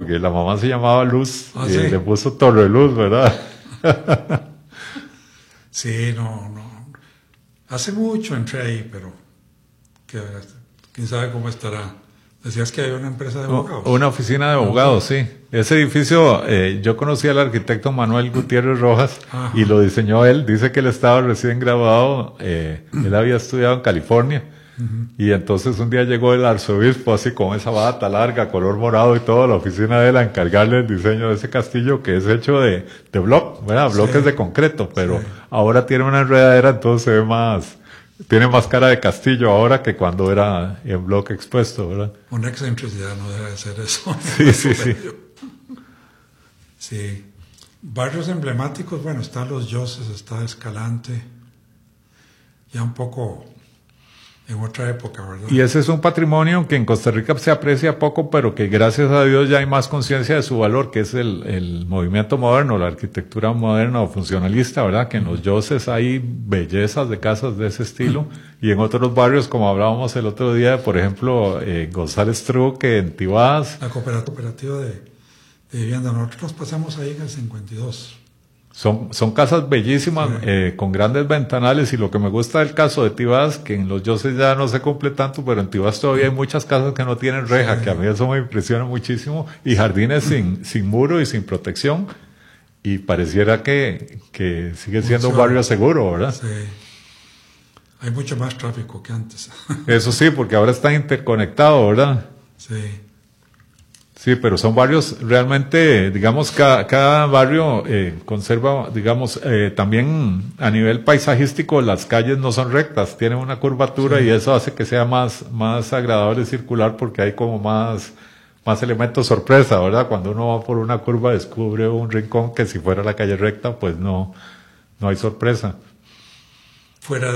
porque la mamá se llamaba Luz y ¿sí? le puso Torre Luz, ¿verdad? Sí, no. Hace mucho entré ahí, pero quién sabe cómo estará. Decías que hay una empresa de abogados. Una oficina de abogados, sí. Ese edificio, yo conocí al arquitecto Manuel Gutiérrez Rojas. Ajá. Y lo diseñó él. Dice que él estaba recién graduado. Él había estudiado en California. Y entonces un día llegó el arzobispo así con esa bata larga, color morado y todo, a la oficina de él a encargarle el diseño de ese castillo que es hecho de bloques, ¿verdad? Bloques de concreto, pero ahora tiene una enredadera, entonces se ve tiene más cara de castillo ahora que cuando era en bloque expuesto, ¿verdad? Una excentricidad no debe ser eso. Sí. Sí. Barrios emblemáticos, bueno, está Los Yoses, está Escalante, ya un poco en otra época, ¿verdad? Y ese es un patrimonio que en Costa Rica se aprecia poco, pero que gracias a Dios ya hay más conciencia de su valor, que es el movimiento moderno, la arquitectura moderna o funcionalista, ¿verdad? Que en Los Yoses hay bellezas de casas de ese estilo, y en otros barrios, como hablábamos el otro día, por ejemplo, González Truque, en Tibás. La cooperativa de vivienda, nosotros pasamos ahí en el 52. Son casas bellísimas, con grandes ventanales, y lo que me gusta del caso de Tibás, que en Los Yoses ya no se cumple tanto, pero en Tibás todavía hay muchas casas que no tienen reja, que a mí eso me impresiona muchísimo, y jardines sin muro y sin protección, y pareciera que sigue siendo un barrio seguro, ¿verdad? Sí. Hay mucho más tráfico que antes. Eso sí, porque ahora está interconectado, ¿verdad? Sí. Sí, pero son barrios realmente, digamos, cada barrio conserva, digamos, también a nivel paisajístico las calles no son rectas, tienen una curvatura, y eso hace que sea más agradable circular porque hay como más elementos sorpresa, ¿verdad? Cuando uno va por una curva descubre un rincón que si fuera la calle recta, pues no hay sorpresa. Fuera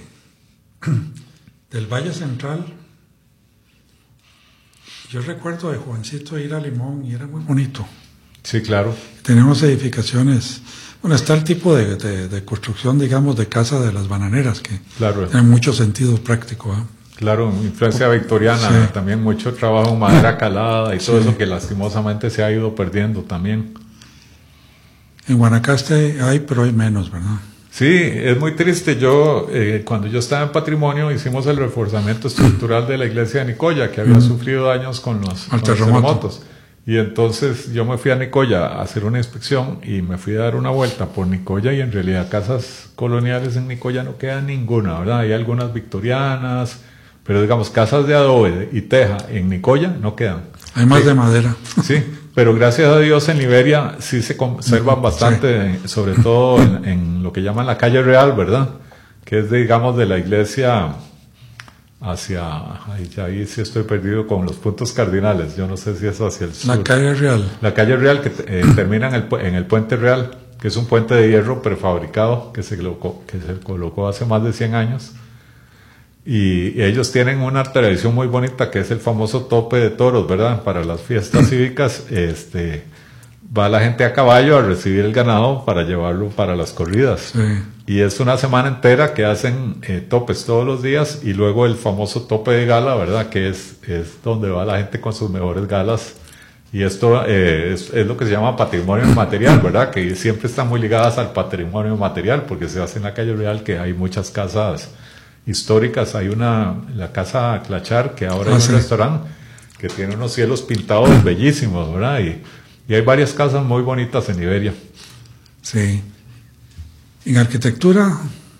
del Valle Central, yo recuerdo de jovencito ir a Limón y era muy bonito. Sí, claro. Tenemos edificaciones. Bueno, está el tipo de construcción, digamos, de casa de las bananeras, que tiene mucho sentido práctico. Claro, influencia victoriana, también mucho trabajo en madera calada y todo eso que lastimosamente se ha ido perdiendo también. En Guanacaste hay, pero hay menos, ¿verdad? Sí, es muy triste. Cuando yo estaba en Patrimonio, hicimos el reforzamiento estructural de la iglesia de Nicoya, que había sufrido daños con los terremotos. Y entonces yo me fui a Nicoya a hacer una inspección y me fui a dar una vuelta por Nicoya, y en realidad casas coloniales en Nicoya no queda ninguna, ¿verdad? Hay algunas victorianas, pero digamos casas de adobe y teja en Nicoya no quedan. Hay más de madera. Sí, pero gracias a Dios en Liberia sí se conservan bastante, sobre todo en lo que llaman la calle Real, ¿verdad? Que es, digamos, de la iglesia hacia... Ahí sí estoy perdido con los puntos cardinales. Yo no sé si es hacia el sur. La calle Real. La calle Real que termina en el puente Real, que es un puente de hierro prefabricado que se colocó hace más de 100 años. Y ellos tienen una tradición muy bonita que es el famoso tope de toros, ¿verdad? Para las fiestas cívicas, va la gente a caballo a recibir el ganado para llevarlo para las corridas. Sí. Y es una semana entera que hacen topes todos los días, y luego el famoso tope de gala, ¿verdad? Que es donde va la gente con sus mejores galas. Y esto es lo que se llama patrimonio material, ¿verdad? Que siempre están muy ligadas al patrimonio material, porque se hace en la calle Real, que hay muchas casas históricas. Hay la casa Clachar, que ahora es un restaurante, que tiene unos cielos pintados bellísimos, ¿verdad? Y hay varias casas muy bonitas en Liberia. Sí. En arquitectura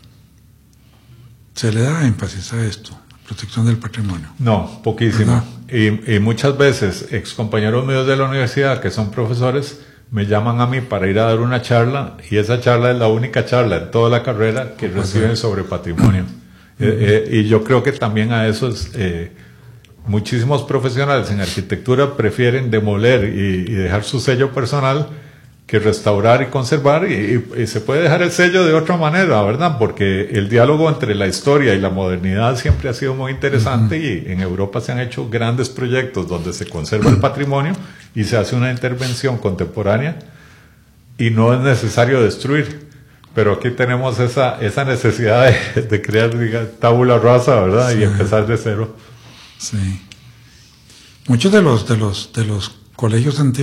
se le da énfasis a esto, protección del patrimonio. No, poquísimo. Y muchas veces excompañeros míos de la universidad que son profesores me llaman a mí para ir a dar una charla, y esa charla es la única charla en toda la carrera que reciben sobre patrimonio. Y yo creo que también a eso muchísimos profesionales en arquitectura prefieren demoler y dejar su sello personal que restaurar y conservar, y se puede dejar el sello de otra manera, ¿verdad? Porque el diálogo entre la historia y la modernidad siempre ha sido muy interesante, y en Europa se han hecho grandes proyectos donde se conserva el patrimonio y se hace una intervención contemporánea, y no es necesario destruir. Pero aquí tenemos esa necesidad de crear, tabula rasa, ¿verdad? Sí. Y empezar de cero. Sí. Muchos de los colegios antiguos